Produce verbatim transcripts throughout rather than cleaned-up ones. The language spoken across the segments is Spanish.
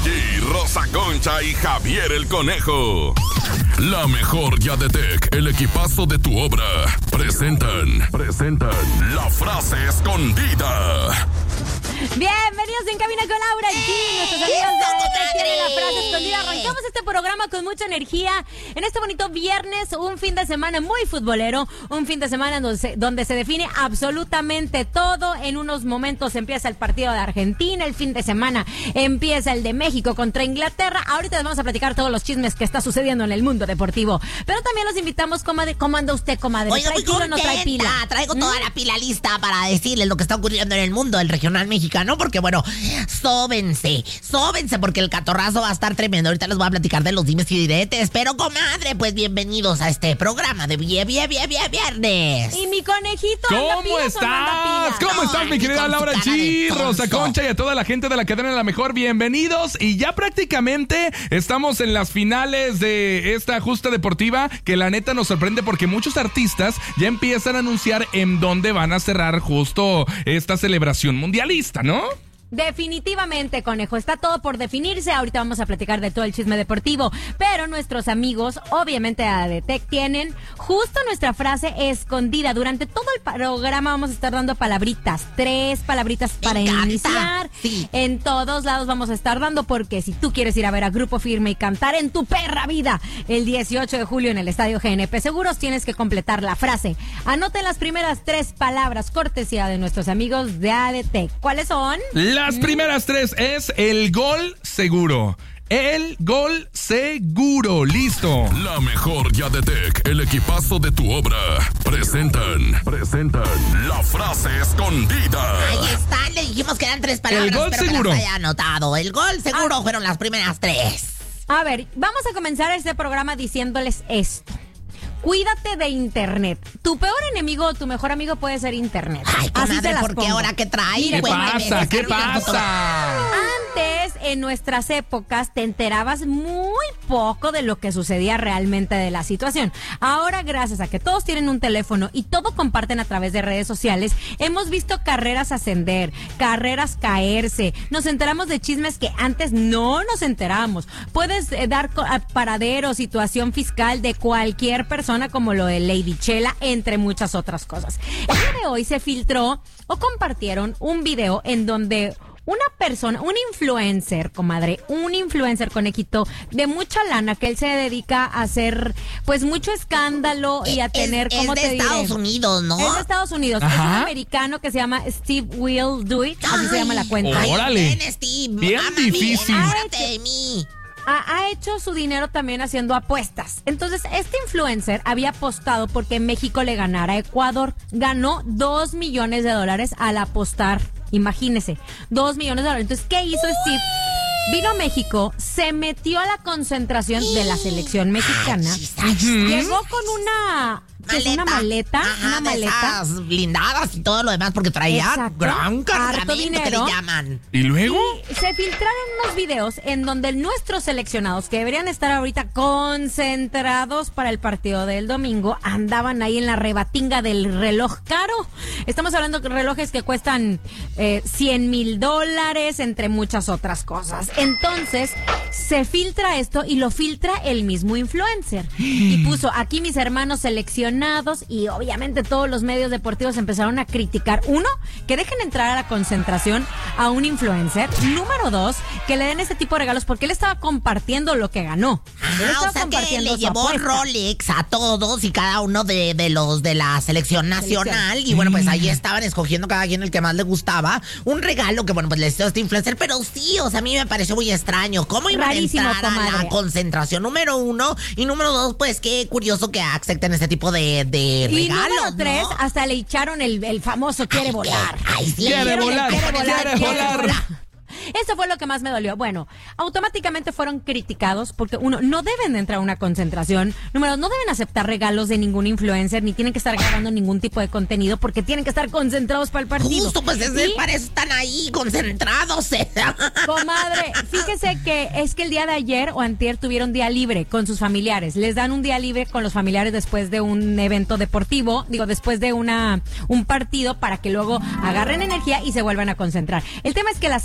G, Rosa Concha y Javier el Conejo. La mejor Yadetec, el equipazo de tu obra. Presentan, presentan la frase escondida. Bienvenidos en Cabina con Laura G. Nuestros amigos de Yadetec tienen la frase escondida. Arrancamos este programa con mucha energía en este bonito viernes, un fin de semana muy futbolero, un fin de semana donde se, donde se define absolutamente todo. En unos momentos empieza el partido de Argentina, el fin de semana empieza el de México contra Inglaterra. Ahorita les vamos a platicar todos los chismes que está sucediendo en el mundo deportivo, pero también los invitamos, comadre. ¿Cómo anda usted, comadre? Oiga, ¿Trae pila o no trae pila? Traigo toda ¿Mm? la pila lista para decirles lo que está ocurriendo en el mundo del regional mexicano, porque bueno, sóbense, sóbense porque el catorrazo va a estar tremendo. Ahorita les voy a platicar de los dimes y diretes, pero comadre, pues bienvenidos a este programa de vie, vie, vie, vie, viernes. Y mi conejito, ¿cómo pila, estás? ¿Cómo No, estás, mi querida Laura G, Rosa Concha y a toda la gente de la cadena de La Mejor? Bienvenidos. Y ya prácticamente estamos en las finales de esta justa deportiva, que la neta nos sorprende porque muchos artistas ya empiezan a anunciar en dónde van a cerrar justo esta celebración mundialista, ¿no? Definitivamente, conejo, está todo por definirse. Ahorita vamos a platicar de todo el chisme deportivo, pero nuestros amigos, obviamente de Yadetec, tienen justo nuestra frase escondida. Durante todo el programa vamos a estar dando palabritas, tres palabritas para iniciar. Sí. En todos lados vamos a estar dando, porque si tú quieres ir a ver a Grupo Firme y cantar en tu perra vida el dieciocho de julio en el Estadio G N P Seguros, tienes que completar la frase. Anoten las primeras tres palabras, cortesía de nuestros amigos de Yadetec. ¿Cuáles son? Las primeras tres es el gol seguro. El gol seguro. Listo. La mejor Yadetec, el equipazo de tu obra. Presentan, presentan la frase escondida. Ahí está, le dijimos que eran tres palabras. El gol espero seguro. que las haya anotado. El gol seguro Ah. fueron las primeras tres. A ver, vamos a comenzar este programa diciéndoles esto. Cuídate de internet. Tu peor enemigo o tu mejor amigo puede ser internet. Ay, Así comadre, se las ¿por qué pongo. ahora qué trae? Mire, ¿Qué Cuéntame, pasa? ¿Qué descarga tu- pasa? Antes, en nuestras épocas, te enterabas muy poco de lo que sucedía realmente de la situación. Ahora, gracias a que todos tienen un teléfono y todo comparten a través de redes sociales, hemos visto carreras ascender, carreras caerse. Nos enteramos de chismes que antes no nos enterábamos. Puedes eh, dar co- a paradero, situación fiscal de cualquier persona, como lo de Lady Chela, entre muchas otras cosas. El día de hoy se filtró o compartieron un video en donde una persona, un influencer, comadre, un influencer, conejito, de mucha lana, que él se dedica a hacer, pues, mucho escándalo y a Es- tener, es ¿cómo de te diré? Estados Unidos, ¿no? Es de Estados Unidos. Ajá. Es un americano que se llama Steve Will Do It, así se llama la cuenta. Ay, Órale. ven, Steve, Bien ama difícil. Bien, acuérdate de mí. Ha, ha hecho su dinero también haciendo apuestas. Entonces, este influencer había apostado porque México le ganara a Ecuador. Ganó dos millones de dólares al apostar. Imagínese, dos millones de dólares. Entonces, ¿qué hizo Steve? Vino a México, se metió a la concentración de la selección mexicana. Ay, Llegó con una... ¿qué es una maleta? Ajá, una de maleta. esas blindadas y todo lo demás, porque traía Exacto. gran Harto cargamento que dinero. le llaman. ¿Y luego? Y se filtraron unos videos en donde nuestros seleccionados, que deberían estar ahorita concentrados para el partido del domingo, andaban ahí en la rebatinga del reloj caro. Estamos hablando de relojes que cuestan eh, cien mil dólares, entre muchas otras cosas. Entonces, se filtra esto y lo filtra el mismo influencer. Y puso, aquí mis hermanos seleccionados, y obviamente todos los medios deportivos empezaron a criticar. Uno, que dejen entrar a la concentración a un influencer. Número dos, que le den este tipo de regalos porque él estaba compartiendo lo que ganó. Él Ajá, estaba o sea que compartiendo le su llevó apuesta. Rolex a todos y cada uno de, de los de la selección nacional. Y bueno, pues ahí estaban escogiendo cada quien el que más le gustaba. Un regalo que, bueno, pues le hizo este influencer. Pero sí, o sea, a mí me pareció muy extraño. ¿Cómo iban a Rarísimo, entrar a la comadre. concentración? Número uno. Y número dos, pues qué curioso que acepten este tipo de, de Y regalos, número tres, ¿no? hasta le echaron el, el famoso quiere volar. Ay, sí. Le Quiere dieron el volar, quiere volar, quiere quiere volar. volar. Eso fue lo que más me dolió. Bueno, automáticamente fueron criticados porque, uno, no deben de entrar a una concentración. Número dos, no deben aceptar regalos de ningún influencer, ni tienen que estar grabando ningún tipo de contenido porque tienen que estar concentrados para el partido. Justo, pues es, Y, para eso están ahí concentrados. ¿eh? comadre, fíjese que es que el día de ayer o antier tuvieron día libre con sus familiares. Les dan un día libre con los familiares después de un evento deportivo, digo, después de una un partido, para que luego agarren energía y se vuelvan a concentrar. El tema es que la selección mexicana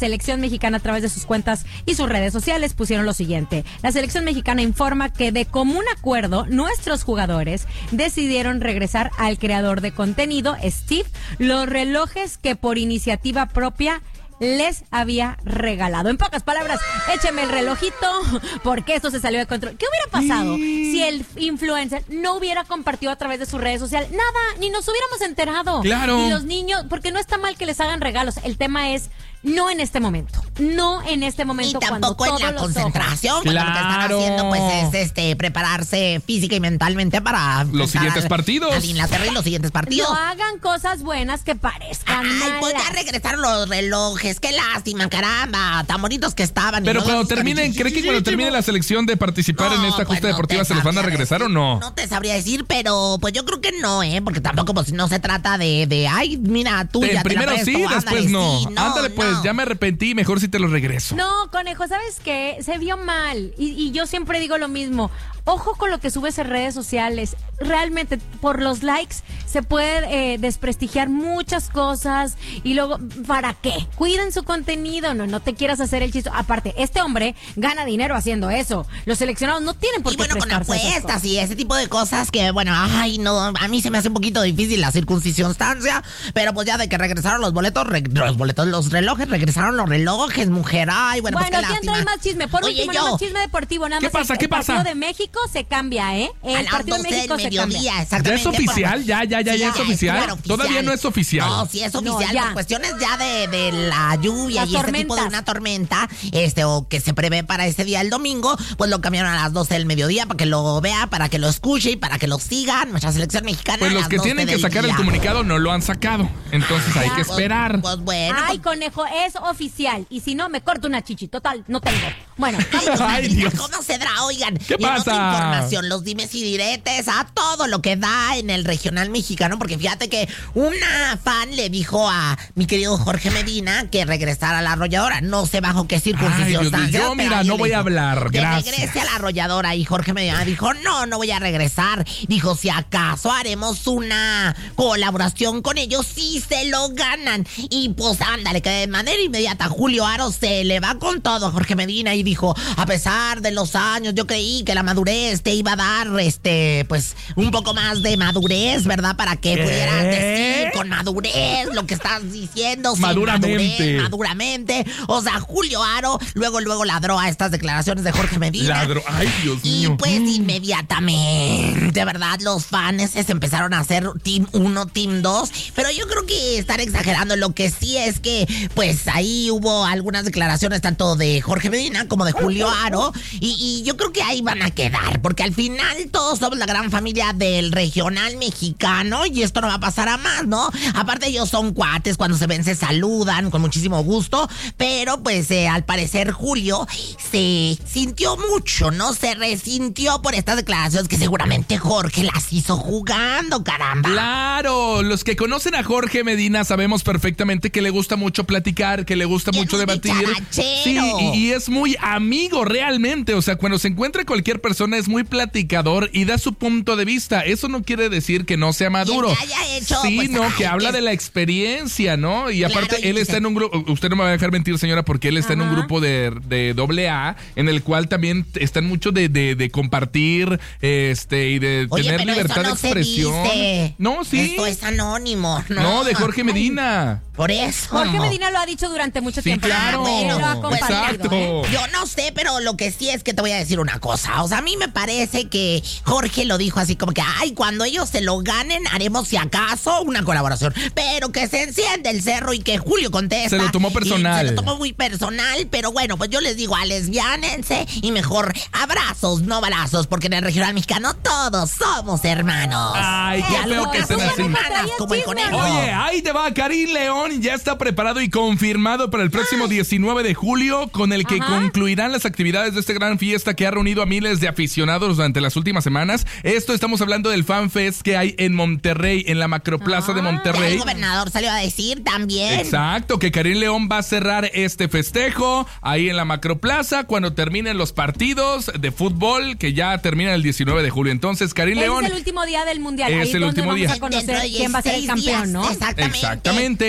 mexicana a través de sus cuentas y sus redes sociales pusieron lo siguiente. La selección mexicana informa que de común acuerdo nuestros jugadores decidieron regresar al creador de contenido, Steve, los relojes que por iniciativa propia les había regalado. En pocas palabras, écheme el relojito porque esto se salió de control. ¿Qué hubiera pasado sí. si el influencer no hubiera compartido a través de sus redes sociales? Nada, ni nos hubiéramos enterado. Claro. Y los niños, porque no está mal que les hagan regalos. El tema es no en este momento. No en este momento. Y tampoco en la concentración. Ojos. Cuando Claro. lo que están haciendo, pues, es este prepararse física y mentalmente para los siguientes al, partidos. Al Inglaterra y los siguientes partidos. No hagan cosas buenas que parezcan Ay, malas. pues ya regresaron los relojes. Qué lástima, caramba. Tan bonitos que estaban. Pero no cuando los- terminen, ¿cree que cuando termine la selección de participar No, en esta pues justa no deportiva te se los van a sabría regresar decir. o no? No te sabría decir, pero pues yo creo que no, ¿eh? Porque tampoco pues no se trata de, de ay, mira, tú Eh, ya te la primero presto, sí, ándale, después no. sí, no. Ándale, pues, no. ya me arrepentí, mejor si te lo regreso. No, conejo, ¿sabes qué? Se vio mal. Y, y yo siempre digo lo mismo. Ojo con lo que subes en redes sociales. Realmente, por los likes se puede eh, desprestigiar muchas cosas. Y luego, ¿para qué? Cuiden su contenido. No, no te quieras hacer el chiste. Aparte, este hombre gana dinero haciendo eso. Los seleccionados no tienen por Y qué bueno, con prestarse a esas apuestas cosas. y ese tipo de cosas que, bueno, ay, no, a mí se me hace un poquito difícil la circunstancia, pero pues ya de que regresaron los boletos, re- los boletos, los relojes, regresaron los relojes, mujer, ay, bueno, Bueno, pues qué ¿quién lástima. trae más chisme? Por Oye, último, yo, nada más chisme deportivo. Nada ¿Qué más pasa? el, ¿Qué el pasa? partido de México se cambia, ¿eh? a El las partido de doce México del se cambia. mediodía, ¿Ya exactamente. es oficial? por- ¿Ya, ya, ya, ya es Sí, oficial? súper Todavía no es oficial. No, sí es No, oficial. ya. Por cuestiones ya de, de la lluvia Las y este tipo de tormentas. una tormenta, este, o que se prevé para ese día el domingo, pues lo cambiaron a las doce del mediodía para que lo vea, para que lo escuche y para que lo sigan. Nuestra selección mexicana. Pues a los las que doce tienen que del sacar día. el comunicado no lo han sacado. Entonces hay Ya. que Pues- esperar. Pues, bueno. Ay, pues- conejo, es oficial. Y si no, me corto una chichi. Total, no tengo. Bueno, Ay, vamos. Ay, Dios. ¿Cómo se dará? Oigan, ¿Qué y en pasa? otra información, los dimes y diretes, a todo lo que da en el regional mexicano, porque fíjate que una fan le dijo a mi querido Jorge Medina que regresara a la arrolladora. No sé bajo qué Ay, Dios mío, circunstancias. yo, pero mira, ahí no le voy a dijo hablar, que gracias. regrese a la arrolladora. Y Jorge Medina dijo, no, no voy a regresar. Dijo, si acaso haremos una colaboración con ellos, si se lo ganan. Y pues ándale, que de manera inmediata Julio Aro se le va con todo a Jorge Medina y dijo, a pesar de los años, yo creí que la madurez te iba a dar, este, pues, un poco más de madurez, ¿verdad? Para que ¿Qué? pudieras decir con madurez lo que estás diciendo. sin Maduramente. madurez, maduramente. O sea, Julio Aro luego, luego ladró a estas declaraciones de Jorge Medina. Ladro. Ay, Dios Y mío. pues inmediatamente, ¿verdad? Los fans se empezaron a hacer Team uno, Team dos. Pero yo creo que están exagerando. Lo que sí es que, pues ahí hubo algunas declaraciones tanto de Jorge Medina como de Julio Aro. Y, y yo creo que ahí van a quedar. Porque al final todos somos la gran familia del regional mexicano. Y esto no va a pasar a más, ¿no? Aparte, ellos son cuates. Cuando se ven, se saludan con muchísimo gusto. Pero pues eh, al parecer Julio se sintió mucho, ¿no? Se resintió por estas declaraciones que seguramente Jorge las hizo jugando, caramba. Claro, los que conocen a Jorge Medina sabemos perfectamente que le gusta mucho platicar, que le gusta Y es mucho muy debatir. dicharachero. Sí, y, y es muy amigo realmente. O sea, cuando se encuentra cualquier persona es muy platicador y da su punto de vista. Eso no quiere decir que no sea maduro. Y el que haya hecho, sí, pues, no, ay, que habla es- de la experiencia, ¿no? Y Claro, aparte, y él dice- está en un grupo, usted no me va a dejar mentir, señora, porque él está en un Ajá. grupo de, de doble A, en el cual también están mucho de, de, de compartir este y de Oye, tener pero libertad eso no de expresión. Se dice. No, sí. Esto es anónimo, ¿no? No, de Jorge Medina. Por eso. Jorge Medina lo ha dicho durante mucho Sí, tiempo. claro. Él lo ha compartido, Exacto. ¿eh? Yo no sé, pero lo que sí es que te voy a decir una cosa. O sea, a mí me parece que Jorge lo dijo así como que, ay, cuando ellos se lo ganen, haremos si acaso una colaboración. Pero que se enciende el cerro y que Julio contesta. Se lo tomó y personal. se lo tomó muy personal, pero bueno, pues yo les digo, a lesbiánense y mejor abrazos, no balazos, porque en el regional mexicano todos somos hermanos. Ay, qué Y feo algunas que estén son así. hermanas, como el conejo. Oye, ahí te va, Karim León ya está preparado y confirmado para el próximo diecinueve de julio, con el que Ajá. concluirán las actividades de esta gran fiesta que ha reunido a miles de aficionados durante las últimas semanas. Esto estamos hablando del Fan Fest que hay en Monterrey, en la Macroplaza de Ah. Ya Monterrey. el gobernador salió a decir también. Exacto, que Karim León va a cerrar este festejo ahí en la Macroplaza cuando terminen los partidos de fútbol que ya terminan el diecinueve de julio. Entonces, Karim Ese León es el último día del mundial. Es Ahí el donde último vamos día. a conocer Dentro de quién va a ser el seis campeón, días, ¿no? Exactamente. Exactamente.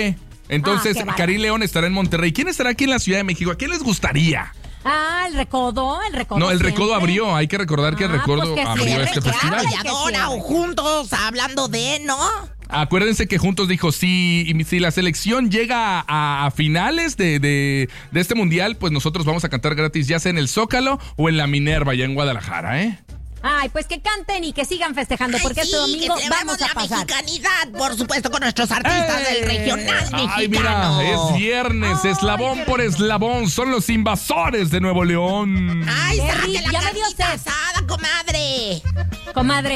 Entonces, Ah, Karim León estará en Monterrey. ¿Quién estará aquí en la Ciudad de México? ¿A quién les gustaría? Ah, el Recodo, el Recodo. No, el Recodo siempre. abrió. Hay que recordar que el Ah, Recodo pues que abrió cierre, este claro. festival. Y Adora, o juntos, hablando de, ¿no? Acuérdense que Juntos dijo, si, si la selección llega a, a finales de, de, de este mundial, pues nosotros vamos a cantar gratis, ya sea en el Zócalo o en la Minerva, allá en Guadalajara, ¿eh? Ay, pues que canten y que sigan festejando, Ay, porque sí, este domingo que vamos a la pasar. mexicanidad, por supuesto, con nuestros artistas ¡Eh! del regional mexicano. Ay, mira, es viernes, Ay, eslabón qué por rico. eslabón, son los invasores de Nuevo León. Ay, Qué saque rico, la ya me dio carnita sed. asada, comadre. Comadre.